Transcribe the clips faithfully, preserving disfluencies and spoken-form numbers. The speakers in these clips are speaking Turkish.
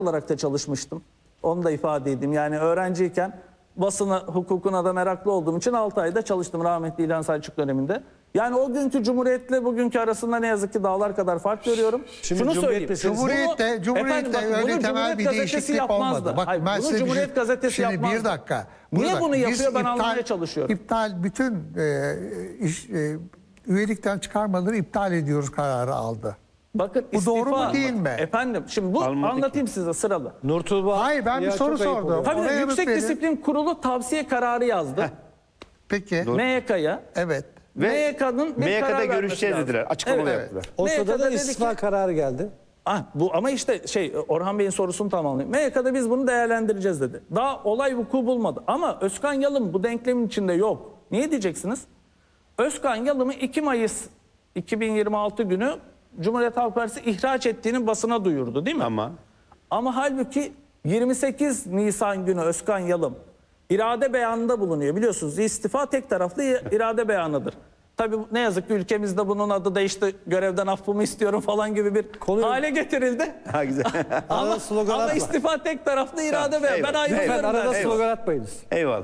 olarak da çalışmıştım. Onu da ifade edeyim. Yani öğrenciyken basına, hukukuna da meraklı olduğum için altı ayda çalıştım rahmetli İlhan Selçuk döneminde. Yani o günkü Cumhuriyet'le bugünkü arasında ne yazık ki dağlar kadar fark görüyorum. Şimdi Şunu Cumhuriyet söyleyeyim. Cumhuriyet'te, Bunu, Cumhuriyet'te efendim, bakın, öyle bunu temel Cumhuriyet bir gazetesi değişiklik yapmazdı. olmadı. Bak, Hayır, ben bunu size Cumhuriyet bir, gazetesi şimdi yapmazdı. bir dakika. Niye Burada, bunu biz yapıyor ben iptal- anlamaya çalışıyorum. İptal, bütün e, iş, e, üyelikten çıkarmaları iptal ediyoruz kararı aldı. Bakın Bu istifa, doğru mu değil mi? Efendim şimdi bu Almadı anlatayım size sıralı. Nurtuğba, Hayır, ben bir ya soru çok ayıp sordum. oluyor. Tabii Ona yanıt Yüksek verin. Disiplin Kurulu tavsiye kararı yazdı. Peki. M Y K'ya. Evet. Ve M Y K'nın bir M Y K'da karar vermesi görüşeceğiz lazım. dediler. Açıklama Evet. yaptılar. O M Y sırada K'da da dedi istifa ki- kararı geldi. Ah, bu ama işte şey Orhan Bey'in sorusunu tamamlayayım. M Y K'da biz bunu değerlendireceğiz dedi. Daha olay vuku bulmadı. Ama Özkan Yalım bu denklemin içinde yok. Niye diyeceksiniz? Özkan Yalım'ı iki Mayıs iki bin yirmi altı günü Cumhuriyet Halk Partisi ihraç ettiğini basına duyurdu değil mi? Ama Ama halbuki yirmi sekiz Nisan günü Özkan Yalım irade beyanında bulunuyor. Biliyorsunuz istifa tek taraflı irade beyanıdır. Tabii ne yazık ki ülkemizde bunun adı değişti. Görevden affımı istiyorum falan gibi bir Konu- hale getirildi. ha güzel. ama, Arada slogan ama atma. istifa tek taraflı irade Tamam, beyanı. Ben eyvallah. Lütfen ayrılıyorum. arada derdim. slogan atmayınız. Eyvallah.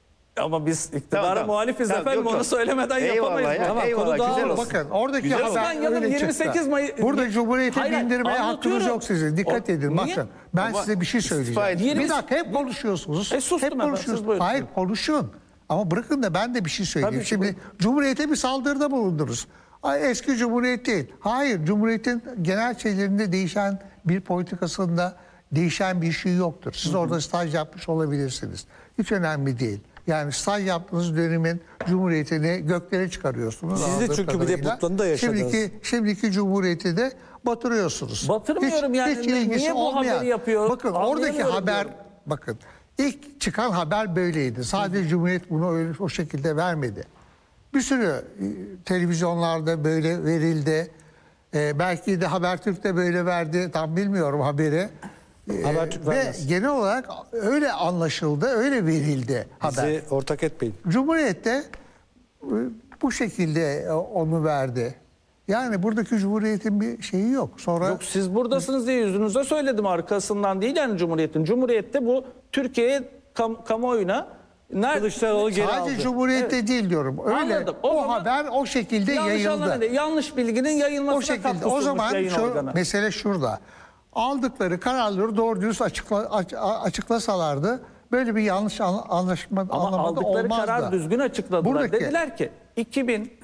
Ama biz iktidara Tamam, tamam. muhalifiz Tamam, efendim. yok, Onu yok. söylemeden Eyvallah yapamayız. ya, bunu. eyvallah, konu daha güzel olsun. Bakın oradaki Güzel. haber Özkan Yalım öyle yirmi sekiz çıktı. Mayıs- Burada Cumhuriyet'e Hayır, hayır, bindirmeye hakkınız anlatıyorum. yok sizin. Dikkat O- edin. Niye? Bakın ben Ama size bir şey istifa söyleyeceğim. edin. Bir dakika hep konuşuyorsunuz. E, sustum hep efendim, konuşuyorsunuz. siz buyurun. Hayır konuşun. Ama bırakın da ben de bir şey söyleyeyim. Tabii ki, Şimdi Cumhuriyet'e bir saldırıda bulundunuz. Ay, eski Cumhuriyet değil. Hayır, Cumhuriyet'in genel şeylerinde değişen bir politikasında değişen bir şey yoktur. Siz orada staj yapmış olabilirsiniz. Hiç önemli değil. Yani staj yaptığınız dönemin Cumhuriyet'ini göklere çıkarıyorsunuz. Siz de anladığım çünkü bir de kadarıyla. Butlan'da yaşadınız. Şimdiki, şimdiki Cumhuriyet'i de batırıyorsunuz. Batırmıyorum yani. ilgisi Niye bu olmayan- haberi yapıyor? Bakın oradaki Anlayamıyorum haber, diyorum. bakın ilk çıkan haber böyleydi. Sadece Cumhuriyet bunu öyle, o şekilde vermedi. Bir sürü e, televizyonlarda böyle verildi. E, belki de Habertürk'te böyle verdi. Tam bilmiyorum haberi. E, Habertürk ve vermez. genel olarak öyle anlaşıldı, öyle verildi haber. Bizi ortak etmeyin. Cumhuriyet'te e, bu şekilde e, onu verdi. Yani buradaki Cumhuriyet'in bir şeyi yok. Sonra Yok siz buradasınız diye yüzünüze söyledim, arkasından değil yani Cumhuriyet'in. Cumhuriyet'te bu Türkiye kam kamuoyuna nerede Kılıçdaroğlu geri sadece aldı. Cumhuriyet'te değil diyorum. Öyle Anladım. O o, zaman haber o şekilde yanlış yayıldı. anlamadı. Yanlış bilginin yayılmasına O şekilde. katkı O sunmuş zaman yayın şu organı. mesele şurada. Aldıkları kararları doğru dürüst açıkla, aç- açıklasalardı böyle bir yanlış an- anlaşma Ama anlamada aldıkları olmazdı. karar düzgün açıkladılar. Buradaki- Dediler ki iki bin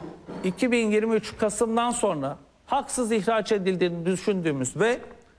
iki bin yirmi üç Kasım'dan sonra haksız ihraç edildiğini düşündüğümüz ve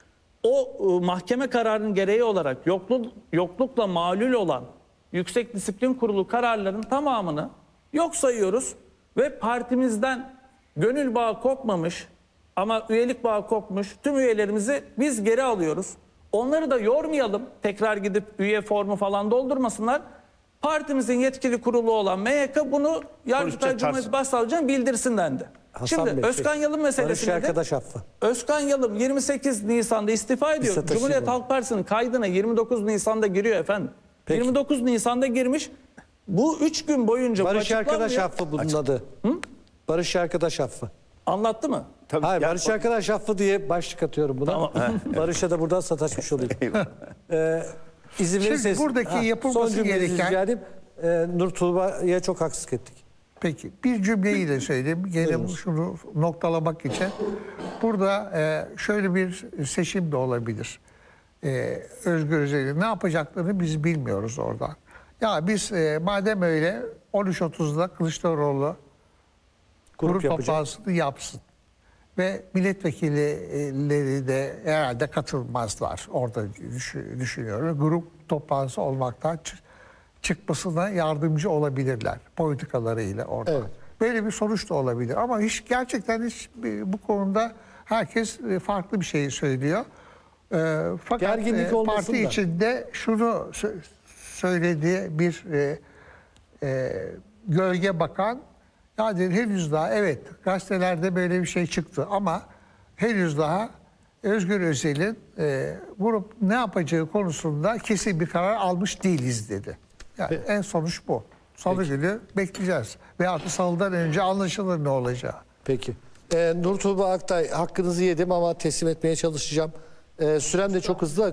o e, mahkeme kararının gereği olarak yokluk, yoklukla malul olan Yüksek Disiplin Kurulu kararlarının tamamını yok sayıyoruz ve partimizden gönül bağı kopmamış ama üyelik bağı kopmuş tüm üyelerimizi biz geri alıyoruz. Onları da yormayalım, tekrar gidip üye formu falan doldurmasınlar. Partimizin yetkili kurulu olan M Y K bunu Yargıtay Konuşacak, Cumhuriyet Başsavcılığı'na bildirsin Hasan Şimdi Bey, Özkan şey, Yalım Barış meselesinde de arkadaş affı. Özkan Yalım yirmi sekiz Nisan'da istifa ediyor. Kısa taşıyın Cumhuriyet onu. Halk Partisi'nin kaydına yirmi dokuz Nisan'da giriyor efendim. Peki. yirmi dokuz Nisan'da girmiş. Bu üç gün boyunca bu Barış arkadaş açıklanmıyor. affı bunun adı. Barış arkadaş affı. Anlattı mı? Tabii, Hayır, ya- Barış arkadaş affı diye başlık atıyorum buna. Tamam. Barış'a da buradan sataşmış olayım. ee, izin Şimdi verirseniz. buradaki yapılması son cümlenizi gereken- rica edeyim. Ee, Nur Tuğba'ya çok haksızlık ettik. Peki bir cümleyi de söyleyeyim. Gene şunu noktalamak için. Burada e, şöyle bir seçim de olabilir. E, Özgür Özel'in ne yapacaklarını biz bilmiyoruz oradan. Ya biz e, madem öyle on üç otuzda Kılıçdaroğlu Grup grup yapacak. toplantısını yapsın. Ve milletvekilleri de herhalde katılmazlar. Orada düşü- düşünüyorum. Grup toplantısı olmaktan çı- çıkmasına yardımcı olabilirler politikalarıyla orada. Evet. Böyle bir sonuç da olabilir. Ama hiç gerçekten hiç e, bu konuda herkes e, farklı bir şey söylüyor. E, fakat Gerginlik e, olmasın parti da. içinde şunu sö- söylediği bir e, e, gölge bakan, ya dedi, henüz daha evet gazetelerde böyle bir şey çıktı ama henüz daha Özgür Özel'in e, grup ne yapacağı konusunda kesin bir karar almış değiliz dedi. Yani en sonuç bu. Salı günü bekleyeceğiz. Veyahut da salıdan önce anlaşılır ne olacağı. Peki. Ee, Nur Tuğba Aktay, hakkınızı yedim ama teslim etmeye çalışacağım. Ee, sürem de çok hızlı